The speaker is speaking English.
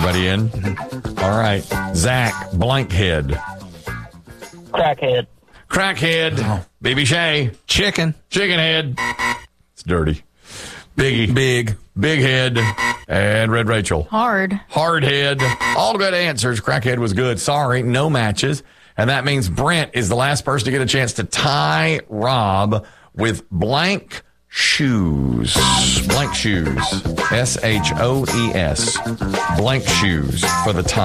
everybody in. All right. Zach, blankhead. Crackhead. Crackhead. BB Shay. Chicken. Chickenhead. It's dirty. Biggie. Big head. And Red Rachel. Hard. Hardhead. All good answers. Crackhead was good. Sorry, no matches. And that means Brent is the last person to get a chance to tie Rob with blank shoes. Blank shoes. SHOES. Blank shoes for the tie.